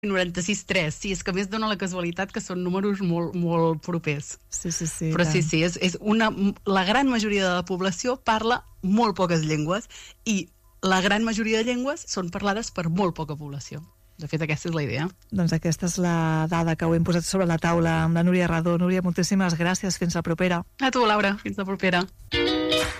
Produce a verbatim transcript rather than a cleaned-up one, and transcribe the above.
noranta-sis tres. Sí, és que a més dona la casualitat que són números molt, molt propers. Sí, sí, sí. Però tant. sí, sí, és, és una, la gran majoria de la població parla molt poques llengües i la gran majoria de llengües són parlades per molt poca població. De fet, aquesta és la idea. Doncs aquesta és la dada que ho hem posat sobre la taula amb la Núria Radó. Núria, moltíssimes gràcies. Fins la propera. A tu, Laura. Fins la propera.